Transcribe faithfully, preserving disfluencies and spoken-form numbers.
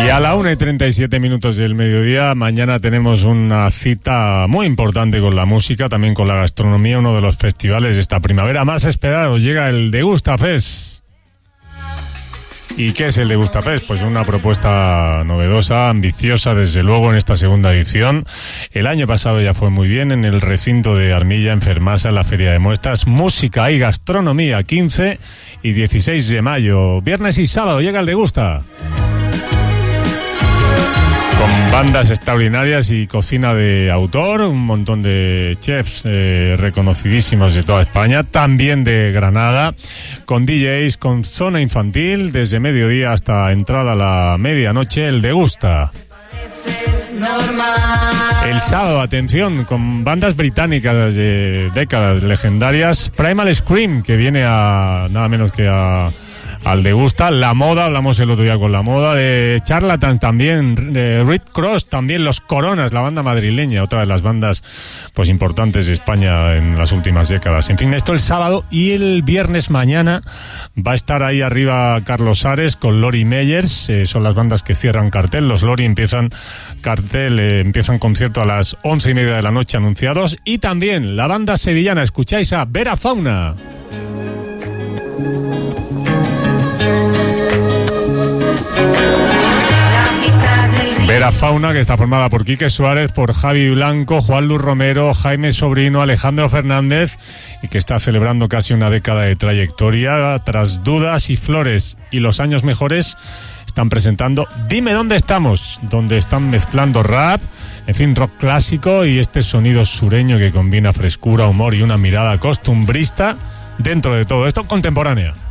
Y a la una y treinta y siete minutos del mediodía, mañana tenemos una cita muy importante con la música, también con la gastronomía, uno de los festivales de esta primavera más esperados. Llega el Degusta Fest. ¿Y qué es el Degusta Fest? Pues una propuesta novedosa, ambiciosa, desde luego, en esta segunda edición. El año pasado ya fue muy bien en el recinto de Armilla, en Fermasa, en la Feria de Muestras. Música y gastronomía, quince y dieciséis de mayo. Viernes y sábado llega el Degusta. Con bandas extraordinarias y cocina de autor, un montón de chefs eh, reconocidísimos de toda España, también de Granada, con D Js, con zona infantil, desde mediodía hasta entrada a la medianoche, el Degusta. El sábado, atención, con bandas británicas de décadas legendarias, Primal Scream, que viene a nada menos que a... al Degusta, La Moda, hablamos el otro día con La Moda, de Charlatan también, de Red Cross también, Los Coronas, la banda madrileña, otra de las bandas pues importantes de España en las últimas décadas. En fin, esto el sábado, y el viernes mañana va a estar ahí arriba Carlos Ares con Lori Meyers, eh, son las bandas que cierran cartel. Los Lori empiezan cartel, eh, empiezan concierto a las once y media de la noche anunciados, y también la banda sevillana, escucháis a Vera Fauna. Vera Fauna, que está formada por Quique Suárez, por Javi Blanco, Juan Luis Romero, Jaime Sobrino, Alejandro Fernández, y que está celebrando casi una década de trayectoria. Tras Dudas y Flores y Los Años Mejores, están presentando Dime Dónde Estamos, donde están mezclando rap, en fin, rock clásico y este sonido sureño que combina frescura, humor y una mirada costumbrista dentro de todo esto, contemporánea.